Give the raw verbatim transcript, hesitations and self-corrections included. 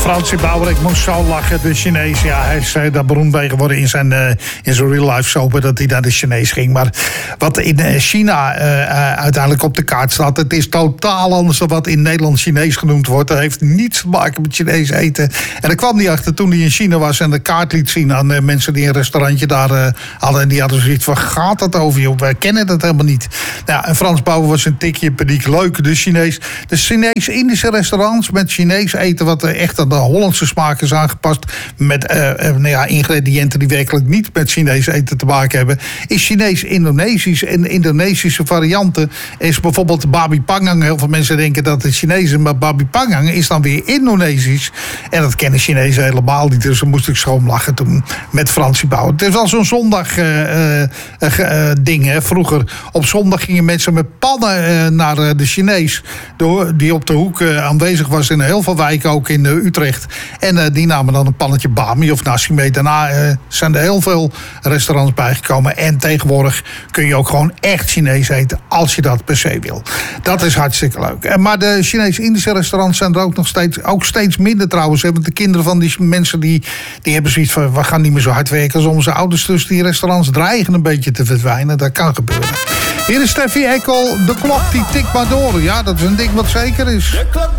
Fransie Bauer, ik moest zo lachen. De Chinees, ja, hij is uh, daar beroemd bij geworden in zijn, uh, in zijn real life soap, dat hij naar de Chinees ging. Maar wat in uh, China uh, uh, uiteindelijk op de kaart staat, het is totaal anders dan wat in Nederland Chinees genoemd wordt. Dat heeft niets te maken met Chinees eten. En daar kwam hij achter toen hij in China was en de kaart liet zien aan uh, mensen die een restaurantje daar uh, hadden. En die hadden zoiets van, gaat dat over joh? Wij kennen dat helemaal niet. Nou, en Frans Bauer was een tikje in paniek. Leuk, de Chinees. De Chinees-Indische restaurants met Chinees eten wat uh, echt aan de Hollandse smaak is aangepast. Met uh, uh, nou ja, ingrediënten die werkelijk niet met Chinees eten te maken hebben. Is Chinees-Indonesisch. En de Indonesische varianten is bijvoorbeeld babi pangang. Heel veel mensen denken dat het Chinees is, maar babi pangang is dan weer Indonesisch. En dat kennen Chinezen helemaal niet. Dus dan moest ik schoon lachen toen met Fransie Bauer. Het is wel zo'n zondag uh, uh, uh, ding. Hè. Vroeger op zondag gingen mensen met pannen uh, naar uh, de Chinees. De, die op de hoek uh, aanwezig was in heel veel wijken, ook in uh, Utrecht. En uh, die namen dan een pannetje bami of nasi mee. Daarna uh, zijn er heel veel restaurants bijgekomen. En tegenwoordig kun je ook gewoon echt Chinees eten als je dat per se wil. Dat is hartstikke leuk. En, maar de Chinees-Indische restaurants zijn er ook nog steeds, ook steeds minder trouwens. Want de kinderen van die mensen die, die hebben zoiets van, we gaan niet meer zo hard werken als onze ouders. Dus die restaurants dreigen een beetje te verdwijnen. Dat kan gebeuren. Hier is Steffi Eckel. De klok die tikt maar door. Ja, dat is een ding wat zeker is.